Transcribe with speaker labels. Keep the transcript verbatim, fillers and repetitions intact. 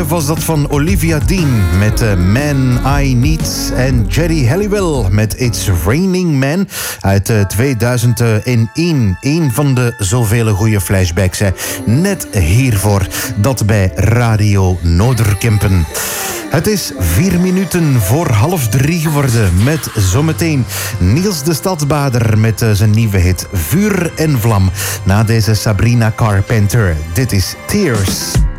Speaker 1: vorige was dat van Olivia Dean met uh, Man I Need. En Jerry Halliwell met It's Raining Man uit uh, tweeduizend één. Een van de zoveel goede flashbacks. Hè. Net hiervoor, dat bij Radio Noorderkempen. Het is vier minuten voor half drie geworden met zometeen Niels de Stadsbader met uh, zijn nieuwe hit Vuur en Vlam. Na deze Sabrina Carpenter. Dit is Tears.